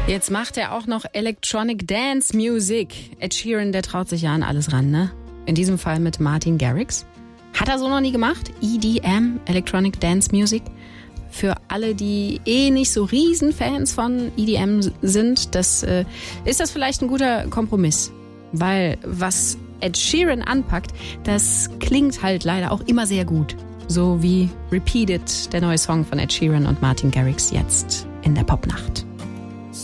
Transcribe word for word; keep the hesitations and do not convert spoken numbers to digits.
Jetzt macht er auch noch Electronic Dance Music. Ed Sheeran, der traut sich ja an alles ran, ne? In diesem Fall mit Martin Garrix. Hat er so noch nie gemacht? E D M, Electronic Dance Music. Für alle, die eh nicht so Riesenfans von E D M sind, das, äh, ist das vielleicht ein guter Kompromiss. Weil was Ed Sheeran anpackt, das klingt halt leider auch immer sehr gut. So wie Repeated, der neue Song von Ed Sheeran und Martin Garrix jetzt in der Popnacht.